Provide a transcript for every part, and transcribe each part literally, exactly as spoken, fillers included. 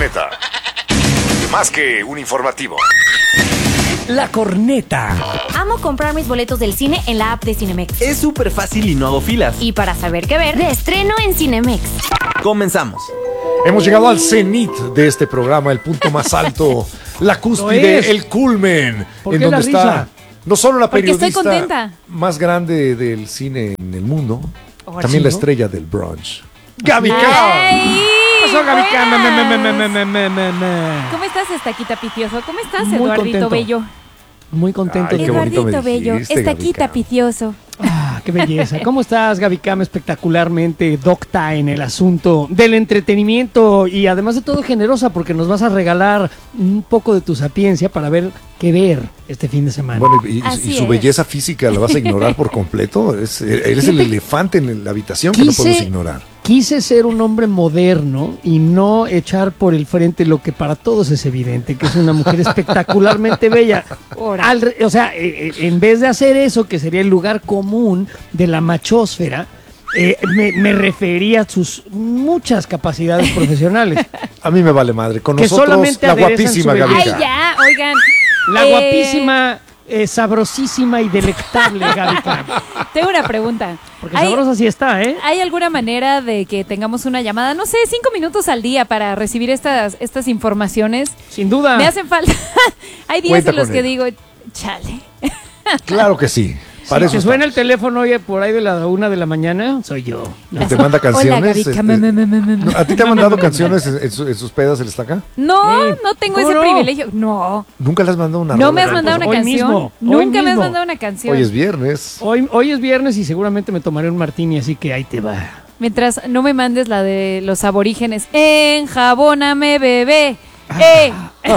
corneta. Más que un informativo. La corneta. Amo comprar mis boletos del cine en la app de Cinemex. Es súper fácil y no hago filas. Y para saber qué ver, de estreno en Cinemex. Comenzamos. Hemos llegado al cenit de este programa, el punto más alto, la cúspide, el culmen, ¿Por en qué donde la está risa? no solo la Porque estoy periodista contenta. más grande del cine en el mundo, Ahora también sí, la ¿no? estrella del brunch, Gaby Cam. ¡Ay! ¿Qué pasó, Gaby Cam? Me, me, me, me, buenas. me, me, me, me. ¿Cómo estás, Estaquita Picioso? ¿Cómo estás, Muy Eduardito contento. Bello? Muy contento. Ay, de qué bonito Eduardito me Bello, dijiste, Estaquita Gaby Cam. Picioso. Ah, qué belleza. ¿Cómo estás, Gaby Cam? Espectacularmente docta en el asunto del entretenimiento y además de todo generosa porque nos vas a regalar un poco de tu sapiencia para ver qué ver este fin de semana. Bueno, y, y- Así y su es. belleza física la vas a ignorar por completo. Es, eres el elefante en la habitación que no Quise- podemos ignorar. Quise ser un hombre moderno y no echar por el frente lo que para todos es evidente, que es una mujer espectacularmente bella. Al re- o sea, eh, eh, en vez de hacer eso, que sería el lugar común de la machósfera, eh, me, me refería a sus muchas capacidades profesionales. A mí me vale madre. Con Que nosotros, solamente la aderezan guapísima su Gaby Ay, Cam. ya, oigan. La eh, guapísima, eh, sabrosísima y delectable Gaby Cam. Tengo una pregunta. Porque ¿Hay, sabrosa sí está, ¿eh? ¿Hay alguna manera de que tengamos una llamada, no sé, cinco minutos al día para recibir estas, estas informaciones? Sin duda. Me hacen falta. Hay días Cuenta en los con que ella. digo, chale. Claro que sí. Para Si eso te suena el estamos. teléfono oye, por ahí de la una de la mañana, soy yo. Que te manda canciones. Hola, Gaby este, Cam, me, me, me, me, me. ¿no? ¿A ti te ha mandado canciones en, en su- en sus pedas el estaca? No, Eh, no tengo ¿cómo ese no? privilegio. No. ¿Nunca le has mandado una No rola? me has mandado una Hoy canción. mismo, hoy Nunca me has mismo. mandado una canción. Hoy es viernes. Hoy, hoy es viernes y seguramente me tomaré un martini, así que ahí te va. Mientras no me mandes la de los aborígenes. Enjabóname, bebé. ¡Eh!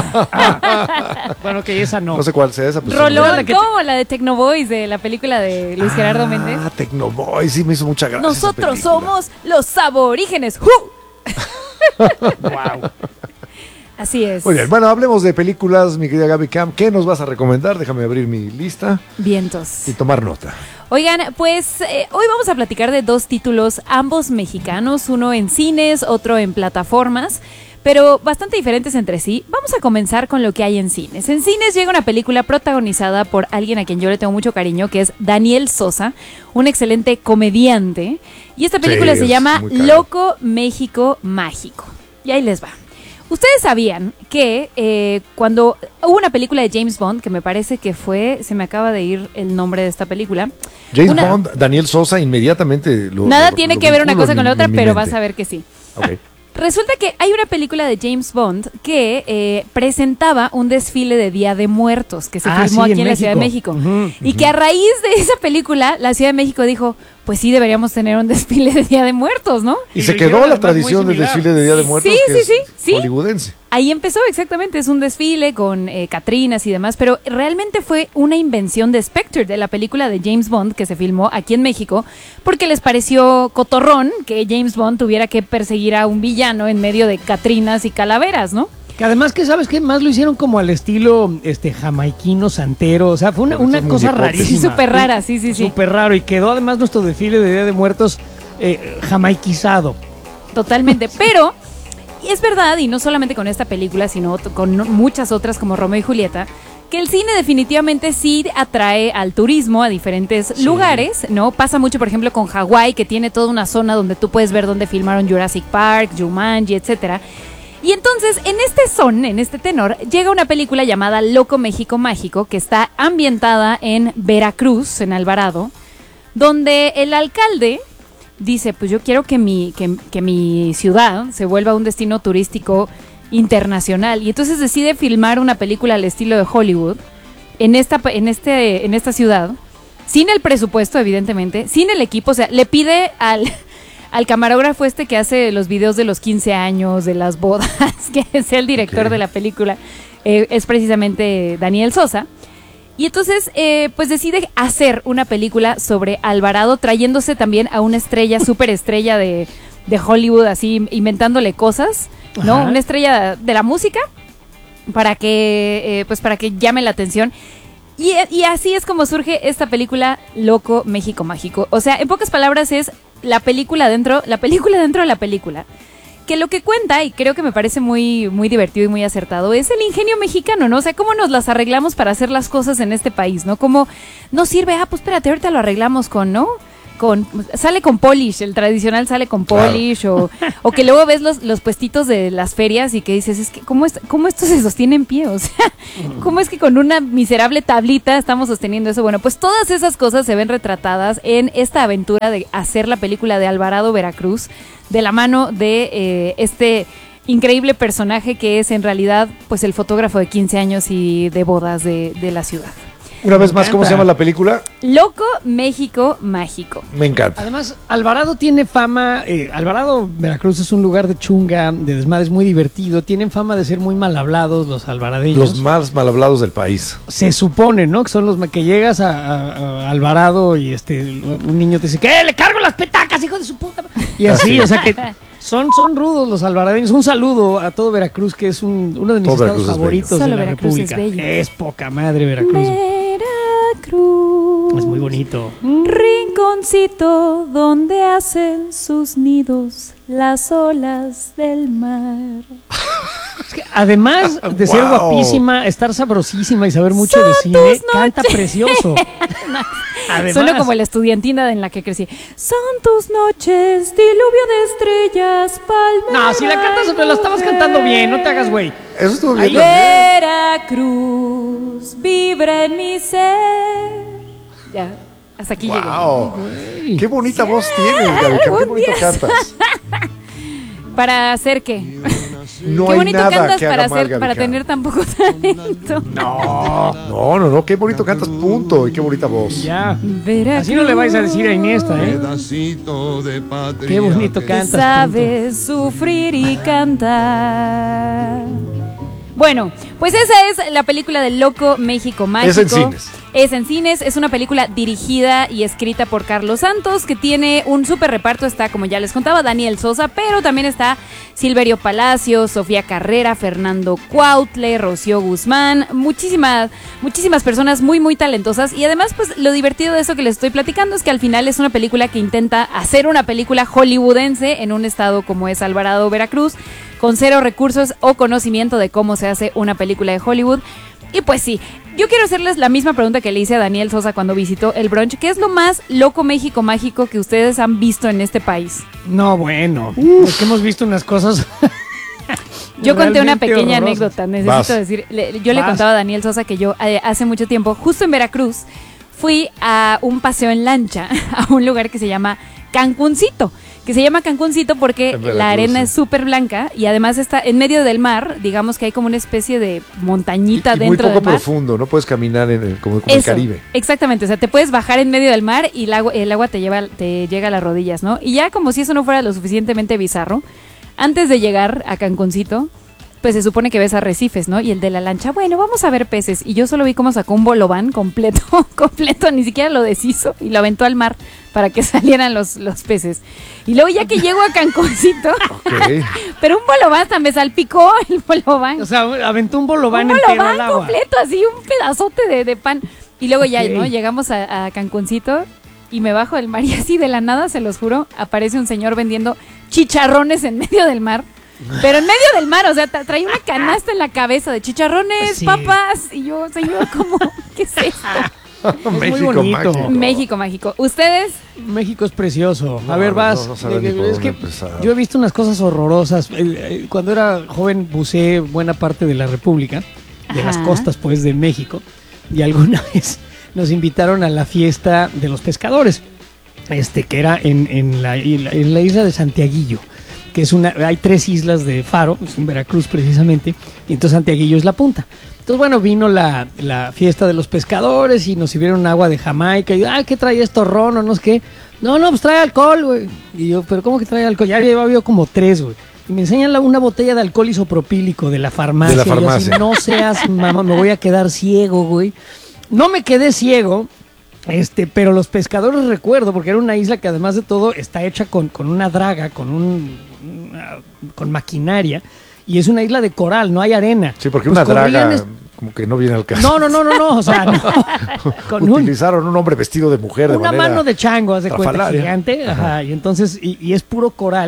Bueno, que esa no. No sé cuál sea esa. Pues, Rolón, la que- como la de Tecnoboys de la película de Luis Gerardo Méndez. Ah, Tecnoboy, sí me hizo mucha gracia. esa Nosotros película. somos los aborígenes. ¡Ju! Wow. Así es. Muy bien, bueno, hablemos de películas, mi querida Gaby Cam. ¿Qué nos vas a recomendar? Déjame abrir mi lista Vientos. y tomar nota. Oigan, pues eh, hoy vamos a platicar de dos títulos, ambos mexicanos, uno en cines, otro en plataformas, pero bastante diferentes entre sí. Vamos a comenzar con lo que hay en cines. En cines llega una película protagonizada por alguien a quien yo le tengo mucho cariño, que es Daniel Sosa, un excelente comediante. Y esta película Sí, se es llama muy caro. Loco México Mágico. Y ahí les va. Ustedes sabían que eh, cuando hubo una película de James Bond, que me parece que fue, se me acaba de ir el nombre de esta película. James Una- Bond, Daniel Sosa, inmediatamente lo. Nada lo- tiene lo que ver una vinculo cosa en con la mi- otra, en mi pero mente. vas a ver que sí. Ok. Resulta que hay una película de James Bond que eh, presentaba un desfile de Día de Muertos que se Ah, filmó sí, aquí en en la Ciudad de México. México. Ujú, Y que a raíz de esa película, la Ciudad de México dijo, pues sí, deberíamos tener un desfile de Día de Muertos, ¿no? Y, Y se lo quedó hicieron la además tradición muy del similar. desfile de Día de Muertos, Sí, que sí, es sí, sí. hollywoodense. Ahí empezó exactamente, es un desfile con eh, Catrinas y demás, pero realmente fue una invención de Spectre, de la película de James Bond que se filmó aquí en México, porque les pareció cotorrón que James Bond tuviera que perseguir a un villano en medio de Catrinas y calaveras, ¿no? Que además que sabes que más lo hicieron como al estilo este jamaiquino santero, o sea, fue una, Pero una son cosa muñecotes. rarísima. Sí, súper rara, sí, sí, sí. Súper raro y quedó además nuestro desfile de Día de Muertos eh, jamaiquizado. Totalmente, pero y es verdad, y no solamente con esta película, sino ot- con muchas otras como Romeo y Julieta, que el cine definitivamente sí atrae al turismo a diferentes lugares, ¿no? Pasa mucho, por ejemplo, con Hawái, que tiene toda una zona donde tú puedes ver dónde filmaron Jurassic Park, Jumanji, etcétera. Y entonces, en este son, en este tenor, llega una película llamada Loco México Mágico, que está ambientada en Veracruz, en Alvarado, donde el alcalde dice, pues yo quiero que mi, que, que mi ciudad se vuelva un destino turístico internacional. Y entonces decide filmar una película al estilo de Hollywood en esta, en este, en esta ciudad, sin el presupuesto, evidentemente, sin el equipo. O sea, le pide al, al camarógrafo este que hace los videos de los quince años, de las bodas, que es el director Ok. de la película, eh, es precisamente Daniel Sosa. Y entonces, eh, pues decide hacer una película sobre Alvarado, trayéndose también a una estrella, súper estrella de, de Hollywood, así inventándole cosas, ¿no? Ajá. Una estrella de la música para que, eh, pues para que llame la atención. Y, y así es como surge esta película Loco México Mágico. O sea, en pocas palabras es la película dentro, la película dentro de la película. que lo que cuenta, y creo que me parece muy, muy divertido y muy acertado, es el ingenio mexicano, ¿no? O sea, cómo nos las arreglamos para hacer las cosas en este país, ¿no? Como no sirve, ah, pues espérate, ahorita lo arreglamos con, ¿no? Con, sale con polish, el tradicional sale con polish, claro. o, o que luego ves los, los puestitos de las ferias y que dices, es que ¿cómo, es, cómo esto se sostiene en pie? O sea, ¿cómo es que con una miserable tablita estamos sosteniendo eso? Bueno, pues todas esas cosas se ven retratadas en esta aventura de hacer la película de Alvarado Veracruz, de la mano de eh, este increíble personaje que es en realidad pues el fotógrafo de quince años y de bodas de, de la ciudad. Una vez más, ¿cómo se llama la película? Loco México Mágico. Me encanta. Además, Alvarado tiene fama, eh, Alvarado, Veracruz es un lugar de chunga, de desmadres muy divertido, tienen fama de ser muy mal hablados los alvaradeños. Los más mal hablados del país. Se supone, ¿no? Que son los que llegas a, a, a Alvarado y este un niño te dice, ¿qué? ¡Le cargo las petacas, hijo de su puta! Y así, o sea que son, son rudos los alvaradeños. Un saludo a todo Veracruz, que es un, uno de mis todo estados favoritos de Solo la Veracruz República. Es, bello. Es poca madre Veracruz. Veracruz. Es muy bonito. Rinconcito donde hacen sus nidos las olas del mar. Es que además de ser Wow. guapísima, estar sabrosísima y saber mucho Son de cine, tus canta noches. precioso. Además, Suena como la estudiantina en la que crecí. Son tus noches, diluvio de estrellas, palmeras. no, si la cantas, pero la estabas cantando bien, no te hagas güey. Eso estuvo bien Ahí- también. Veracruz, vibra en mi ser. Ya, hasta aquí llegué. Wow. Qué bonita voz tienes, Gaby. Qué algún bonito día. cantas. ¿Para hacer qué? No qué hay bonito nada cantas que haga para mal, hacer, Gaby para Cam. tener tan poco talento. No, no, no, no. Qué bonito cantas, punto. Y qué bonita voz. Ya. Veracruz, Así no le vais a decir a Iniesta, ¿eh? Pedacito de patria. Qué bonito que cantas. sabes sufrir y cantar. Bueno, pues esa es la película del Loco México Mágico. Es en cines. Es en cines, es una película dirigida y escrita por Carlos Santos, que tiene un súper reparto. Está, como ya les contaba, Daniel Sosa, pero también está Silverio Palacios, Sofía Carrera, Fernando Cuautle, Rocío Guzmán, muchísimas, muchísimas personas muy, muy talentosas. Y además, pues lo divertido de eso que les estoy platicando es que al final es una película que intenta hacer una película hollywoodense en un estado como es Alvarado, Veracruz, con cero recursos o conocimiento de cómo se hace una película de Hollywood. Y pues sí, yo quiero hacerles la misma pregunta que le hice a Daniel Sosa cuando visitó el brunch. ¿Qué es lo más loco México mágico que ustedes han visto en este país? No, bueno. Porque hemos visto unas cosas. Yo conté una realmente pequeña horrorosas. anécdota, necesito Vas. decir. le- yo le Vas. contaba a Daniel Sosa que yo eh, hace mucho tiempo, justo en Veracruz, fui a un paseo en lancha a un lugar que se llama Cancuncito. Que se llama Cancuncito porque En Veracruz, la arena sí. es súper blanca y además está en medio del mar. Digamos que hay como una especie de montañita Y, y muy dentro poco del mar. profundo. No puedes caminar en el, como, como el Eso, Caribe. exactamente, o sea, te puedes bajar en medio del mar y el agua, el agua te lleva, te llega a las rodillas, ¿no? Y ya como si eso no fuera lo suficientemente bizarro, antes de llegar a Cancuncito, pues se supone que ves arrecifes, ¿no? Y el de la lancha, bueno, vamos a ver peces. Y yo solo vi cómo sacó un bolobán completo, completo, ni siquiera lo deshizo y lo aventó al mar para que salieran los, los peces. Y luego ya que llego a Cancuncito, Ok. pero un bolobán hasta me salpicó el bolobán. O sea, aventó un bolobán Un entero bolobán al agua. completo, así un pedazote de, de pan. Y luego ya, Ok. ¿no? Llegamos a, a Cancuncito y me bajo del mar y así de la nada, se los juro, aparece un señor vendiendo chicharrones en medio del mar. Pero en medio del mar, o sea, tra- trae una canasta en la cabeza de chicharrones, Sí. papas. Y yo, señor, ¿cómo? ¿Qué es esto? muy México bonito. mágico. México mágico. ¿Ustedes? México es precioso. No, a ver, no, vas. no, no saben ni por es dónde que empezar. yo he visto unas cosas horrorosas. Eh, eh, Cuando era joven buceé buena parte de la República, de las Ajá. costas, pues, de México. Y alguna vez nos invitaron a la fiesta de los pescadores, este que era en, en, la, isla- en la isla de Santiaguillo, que es una, hay tres islas de Faro, es en Veracruz precisamente, y entonces Santiaguillo es la punta. Entonces, bueno, vino la, la fiesta de los pescadores y nos sirvieron agua de Jamaica. Y yo, ay, ¿qué trae esto, ron o no sé qué? No, no, pues trae alcohol, güey. Y yo, ¿pero cómo que trae alcohol? Ya llevaba yo como tres, güey. Y me enseñan la- una botella de alcohol isopropílico de la farmacia. De la Y yo farmacia. así, no seas, mamá, me voy a quedar ciego, güey. No me quedé ciego, este, pero los pescadores recuerdo, porque era una isla que además de todo está hecha con, con una draga, con un una- con maquinaria, y es una isla de coral, no hay arena. Sí, porque Pues una draga corrían es- como que no viene al caso. No, no, no, no, no, o sea, no. Con un- Utilizaron un hombre vestido de mujer de una manera mano de chango, haz de cuenta, estrafalaria. gigante, ajá, Ajá. y entonces, y, y es puro coral,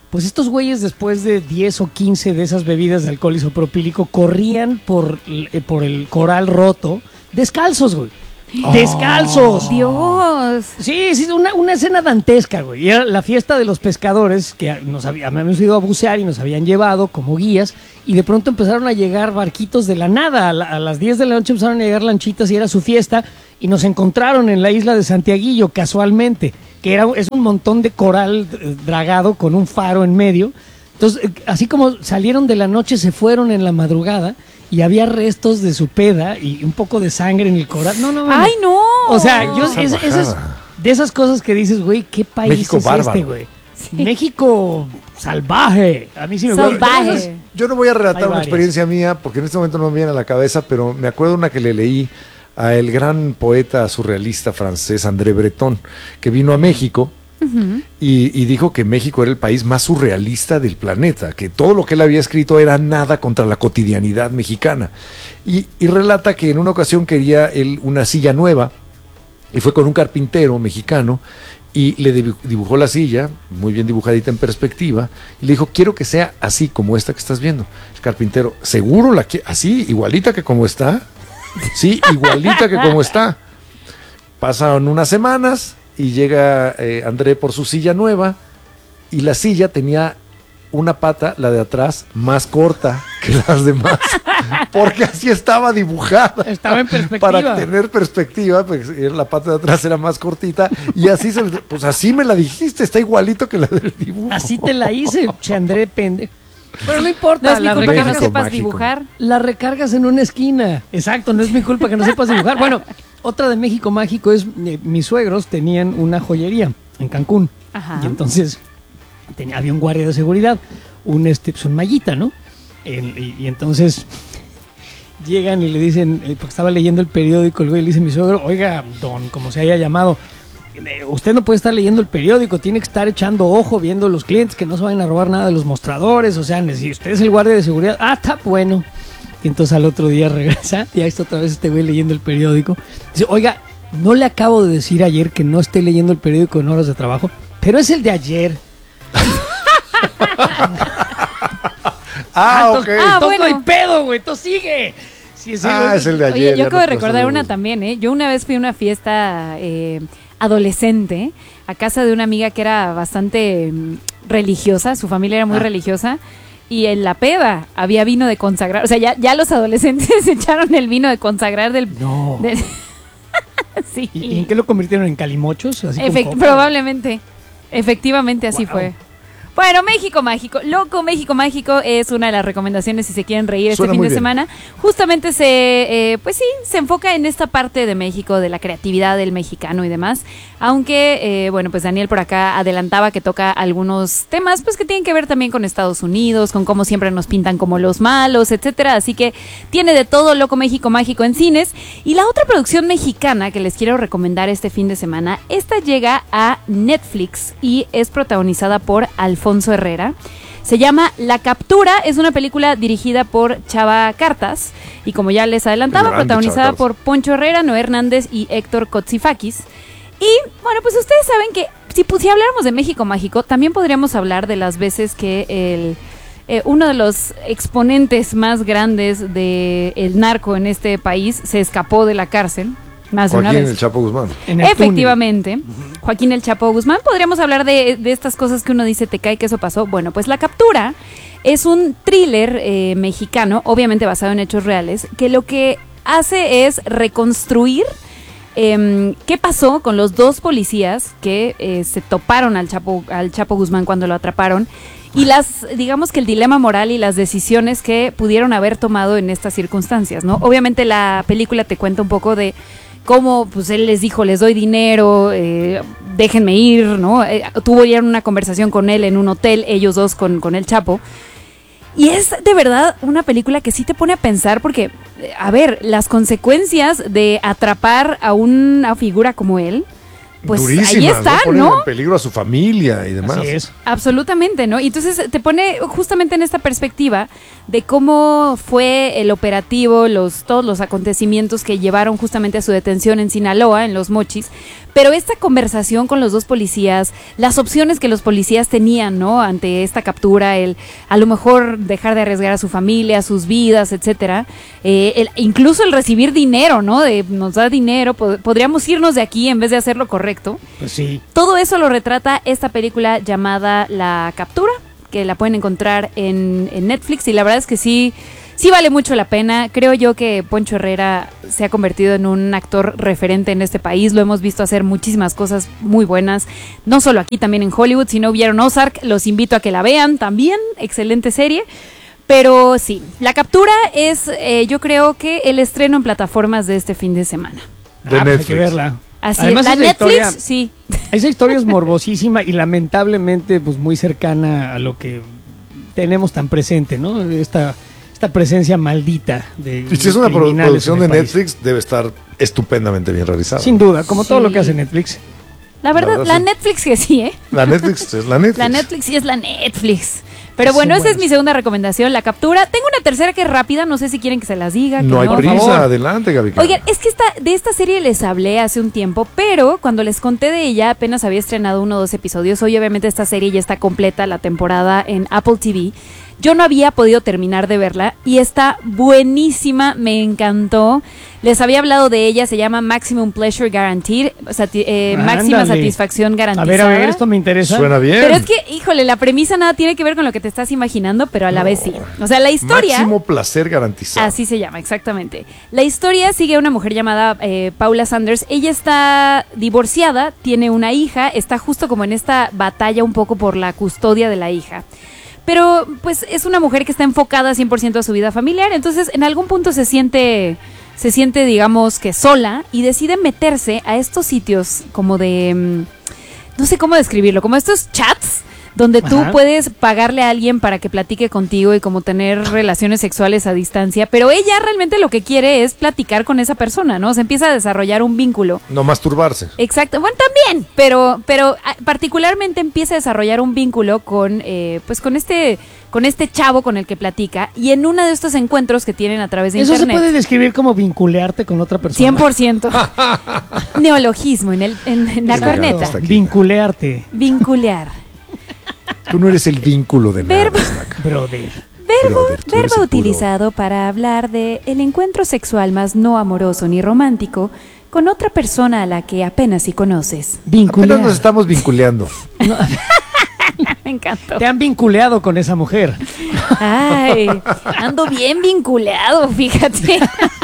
Pues estos güeyes, después de diez o quince de esas bebidas de alcohol isopropílico, corrían por, eh, por el coral roto descalzos, güey. Oh. ¡Descalzos! Dios. Sí, sí, una, una escena dantesca, güey. Y era la fiesta de los pescadores que nos había- habíamos ido a bucear y nos habían llevado como guías. Y de pronto empezaron a llegar barquitos de la nada. A, la- a las diez de la noche empezaron a llegar lanchitas y era su fiesta. Y nos encontraron en la isla de Santiaguillo, casualmente. Que era, es un montón de coral eh, dragado con un faro en medio. Entonces, eh, así como salieron de la noche, se fueron en la madrugada. Y había restos de su peda y un poco de sangre en el coral. No, no, ¡Ay, no! O sea, yo es, Salvajada. es- es de esas cosas que dices, güey, ¿qué país México es bárbaro. este, güey? México salvaje. A mí sí me gusta. Salvaje. Yo no voy a Hay relatar una varias. experiencia mía, porque en este momento no me viene a la cabeza, pero me acuerdo una que le leí a el gran poeta surrealista francés André Breton, que vino a México y, y dijo que México era el país más surrealista del planeta, que todo lo que él había escrito era nada contra la cotidianidad mexicana. Y, y relata que en una ocasión quería él una silla nueva y fue con un carpintero mexicano y le dibu- dibujó la silla, muy bien dibujadita en perspectiva, y le dijo, quiero que sea así como esta que estás viendo. El carpintero, ¿seguro la qui- así, igualita que como está? Sí, igualita que como está. Pasaron unas semanas y llega eh, André por su silla nueva y la silla tenía una pata, la de atrás, más corta que las demás, porque así estaba dibujada. Estaba en perspectiva. Para tener perspectiva, pues la pata de atrás era más cortita y así se, pues así me la dijiste, está igualito que la del dibujo. Así te la hice, che, André, pende. Pero no importa, No es mi la, culpa que no México sepas mágico. dibujar. la recargas en una esquina. Exacto, no es mi culpa que no sepas dibujar. Bueno, otra de México mágico es, eh, mis suegros tenían una joyería en Cancún. Ajá. Y entonces tenía, había un guardia de seguridad, un, este, pues, un mallita, ¿no? El- y, y entonces llegan y le dicen, eh, porque estaba leyendo el periódico, el güey le dice a mi suegro, oiga, don, como se haya llamado, eh, usted no puede estar leyendo el periódico, tiene que estar echando ojo, viendo los clientes, que no se vayan a robar nada de los mostradores, o sea, si usted es el guardia de seguridad, ah, está bueno. Y entonces al otro día regresa, y ahí está otra vez este güey leyendo el periódico. Dice, oiga, no le acabo de decir ayer que no esté leyendo el periódico en horas de trabajo, pero es el de ayer. Ah, entonces- ok. Ah, entonces no hay bueno. pedo, güey, tú sigue. Sí, sí, Ah, güey. es el de ayer. Oye, yo ya acabo de no te recordar pasó una de- también, ¿eh? Yo una vez fui a una fiesta eh, adolescente a casa de una amiga que era bastante mm, religiosa, su familia era muy Ah. religiosa, y en la peda había vino de consagrar, o sea, ya, ya los adolescentes echaron el vino de consagrar del... No. del- sí. ¿Y, y en qué lo convirtieron? ¿En calimochos? Así con Efect- coca? probablemente. Efectivamente así Wow. fue. Bueno, México Mágico. Loco México Mágico es una de las recomendaciones si se quieren reír este Suena fin muy de bien. semana. Justamente se, eh, pues sí, se enfoca en esta parte de México, de la creatividad del mexicano y demás. Aunque, eh, bueno, pues Daniel por acá adelantaba que toca algunos temas, pues que tienen que ver también con Estados Unidos, con cómo siempre nos pintan como los malos, etcétera. Así que tiene de todo Loco México Mágico en cines. Y la otra producción mexicana que les quiero recomendar este fin de semana, esta llega a Netflix y es protagonizada por Alfonso Herrera. Se llama La Captura, es una película dirigida por Chava Cartas y como ya les adelantaba, El grande protagonizada Chava por Poncho Herrera, Noé Hernández y Héctor Kotzifakis. Y bueno, pues ustedes saben que si, pues, si habláramos de México Mágico, también podríamos hablar de las veces que el, eh, uno de los exponentes más grandes del narco en este país se escapó de la cárcel. Más de una Joaquín vez. el Chapo Guzmán. En el Efectivamente, Joaquín el Chapo Guzmán. Podríamos hablar de, de estas cosas que uno dice, te cae que eso pasó. Bueno, pues La Captura es un thriller eh, mexicano, obviamente basado en hechos reales, que lo que hace es reconstruir eh, qué pasó con los dos policías que eh, se toparon al Chapo, al Chapo Guzmán cuando lo atraparon. Y las, digamos que el dilema moral y las decisiones que pudieron haber tomado en estas circunstancias, ¿no? Obviamente la película te cuenta un poco de cómo pues él les dijo, les doy dinero, eh, déjenme ir, ¿no? Eh, tuvieron una conversación con él en un hotel, ellos dos con, con el Chapo. Y es de verdad una película que sí te pone a pensar porque, eh, a ver, las consecuencias de atrapar a una figura como él pues durísimas, ahí está, Ponen ¿no? en peligro a su familia y demás. Así es. Absolutamente, ¿no? Y entonces te pone justamente en esta perspectiva de cómo fue el operativo, los todos los acontecimientos que llevaron justamente a su detención en Sinaloa, en Los Mochis, pero esta conversación con los dos policías, las opciones que los policías tenían, ¿no? Ante esta captura, el a lo mejor dejar de arriesgar a su familia, sus vidas, etcétera, eh, el, incluso el recibir dinero, ¿no? De nos da dinero, pod- podríamos irnos de aquí en vez de hacer lo correcto. Pues sí. Todo eso lo retrata esta película llamada La Captura, que la pueden encontrar en, en Netflix, y la verdad es que sí, sí vale mucho la pena. Creo yo que Poncho Herrera se ha convertido en un actor referente en este país. Lo hemos visto hacer muchísimas cosas muy buenas, no solo aquí, también en Hollywood. Si no vieron Ozark, los invito a que la vean también. Excelente serie. Pero sí, La Captura es, eh, yo creo que el estreno en plataformas de este fin de semana. De Ah, pues hay Netflix. que verla. Así Además, es, la esa Netflix, historia- sí. Esa historia es morbosísima y lamentablemente pues muy cercana a lo que tenemos tan presente, ¿no? Esta, esta presencia maldita de Y si es una pro- criminales producción en de el país. Netflix, debe estar estupendamente bien realizada. Sin duda, como todo Sí. lo que hace Netflix. La verdad, La la, verdad, sí. Netflix que sí, ¿eh? La Netflix es la Netflix. La Netflix sí es la Netflix. Pero Sí, bueno, esa es buenas. mi segunda recomendación, La Captura. Tengo una tercera que es rápida, no sé si quieren que se las diga. que No hay por prisa, favor. adelante, Gaby. Oigan, es que esta, de esta serie les hablé hace un tiempo, pero cuando les conté de ella apenas había estrenado uno o dos episodios. Hoy obviamente esta serie ya está completa, la temporada en Apple T V. Yo no había podido terminar de verla y está buenísima, me encantó. Les había hablado de ella, se llama Maximum Pleasure Guaranteed, sati- eh, máxima Ándale. satisfacción A garantizada. ver, a ver, esto me interesa. Suena bien. Pero es que, híjole, la premisa nada tiene que ver con lo que te estás imaginando, pero a la vez sí. O sea, la historia... Máximo placer garantizado. Así se llama, exactamente. La historia sigue a una mujer llamada eh, Paula Sanders. Ella está divorciada, tiene una hija, está justo como en esta batalla un poco por la custodia de la hija. Pero pues es una mujer que está enfocada cien por ciento a su vida familiar, entonces en algún punto se siente, se siente digamos que sola y decide meterse a estos sitios como de, mm, no sé cómo describirlo, como estos chats donde tú Ajá. puedes pagarle a alguien para que platique contigo y como tener relaciones sexuales a distancia, pero ella realmente lo que quiere es platicar con esa persona, ¿no? Se empieza a desarrollar un vínculo. No masturbarse. Exacto, bueno, también, pero, pero ah, particularmente empieza a desarrollar un vínculo con, eh, pues con este, con este chavo con el que platica, y en uno de estos encuentros que tienen a través de Eso internet. se puede describir como vinculearte con otra persona. cien por ciento neologismo en, el, en, en la Qué legado corneta. está aquí. Vinculearte, Vincular. Tú no eres el vínculo de nada. Verbo. Snack. brother. Verbo, Brother, tú eres verbo el puro- utilizado para hablar de el encuentro sexual más no amoroso ni romántico con otra persona a la que apenas si conoces. Vincular. Apenas nos estamos vinculeando. Me encantó. Te han vinculeado con esa mujer. Ay, ando bien vinculado, fíjate.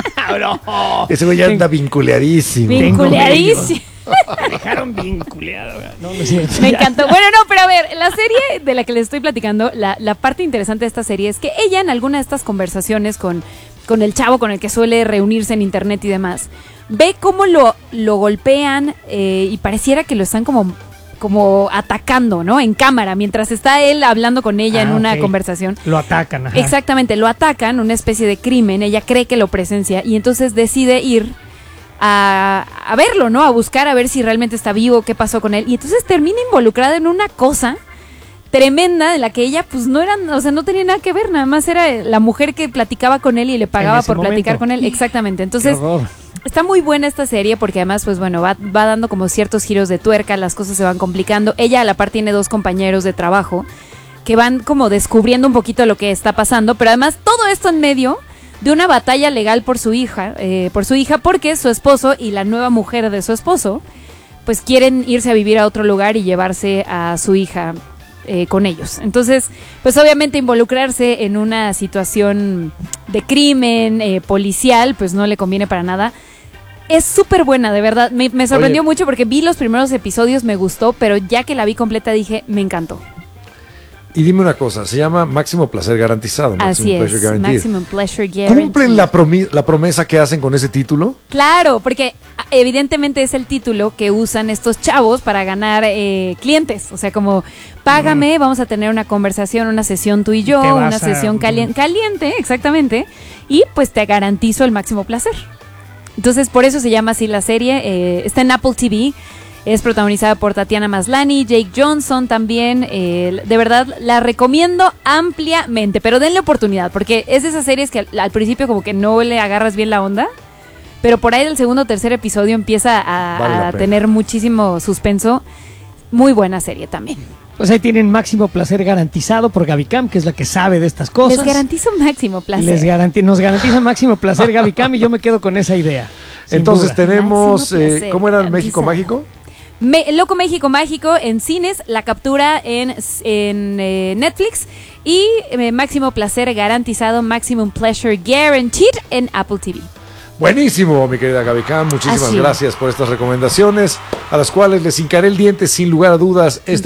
Ese güey ya anda vinculeadísimo. Vin- Vinculadísimo. Me dejaron vinculeado. No, no es cierto. Me Ya. encantó. Bueno, no, pero a ver, la serie de la que les estoy platicando, la, la parte interesante de esta serie es que ella en alguna de estas conversaciones con, con el chavo con el que suele reunirse en internet y demás, ve cómo lo, lo golpean eh, y pareciera que lo están como, como atacando, ¿no? En cámara, mientras está él hablando con ella en Ah, una ok. conversación. Lo atacan. Ajá. Exactamente, lo atacan, una especie de crimen, ella cree que lo presencia y entonces decide ir a, a verlo, ¿no? A buscar a ver si realmente está vivo, qué pasó con él. Y entonces termina involucrada en una cosa tremenda de la que ella pues no eran, o sea, no tenía nada que ver, nada más era la mujer que platicaba con él y le pagaba ese por platicar momento. con él. Exactamente, Qué entonces horror. está muy buena esta serie porque además, pues bueno, va, va dando como ciertos giros de tuerca, las cosas se van complicando. Ella a la par tiene dos compañeros de trabajo que van como descubriendo un poquito lo que está pasando, pero además todo esto en medio de una batalla legal por su hija, eh, por su hija, porque su esposo y la nueva mujer de su esposo, pues quieren irse a vivir a otro lugar y llevarse a su hija eh, con ellos. Entonces, pues obviamente involucrarse en una situación de crimen eh, policial, pues no le conviene para nada. Es súper buena, de verdad. Me, me sorprendió Oye. mucho porque vi los primeros episodios, me gustó, pero ya que la vi completa dije, me encantó. Y dime una cosa, se llama Máximo Placer Garantizado. Así Maximum es, Pleasure Guaranteed. Maximum Pleasure Guaranteed. ¿Cumplen la, promi- la promesa que hacen con ese título? Claro, porque a- evidentemente es el título que usan estos chavos para ganar eh, clientes. O sea, como, págame, vamos a tener una conversación, una sesión tú y yo, Te vas una a- sesión calien- caliente, exactamente, y pues te garantizo el máximo placer. Entonces, por eso se llama así la serie. eh, está en Apple T V. Es protagonizada por Tatiana Maslany, Jake Johnson también. Eh, de verdad, la recomiendo ampliamente, pero denle oportunidad, porque es de esas series que al, al principio como que no le agarras bien la onda, pero por ahí del segundo o tercer episodio empieza a, Vale la a pena. tener muchísimo suspenso. Muy buena serie también. Pues ahí tienen máximo placer garantizado por Gaby Cam, que es la que sabe de estas cosas. Les garantizo máximo placer. Les garanti- nos garantiza máximo placer Gaby Cam y yo me quedo con esa idea. sin Entonces duda. tenemos, Máximo eh, placer, ¿cómo era el México garantizado. Mágico? Me- Loco México Mágico en cines, la captura en, en eh, Netflix y eh, máximo placer garantizado, maximum pleasure guaranteed en Apple T V. Buenísimo, mi querida Gaby Cam. Muchísimas Así es. gracias por estas recomendaciones, a las cuales les hincaré el diente sin lugar a dudas. Este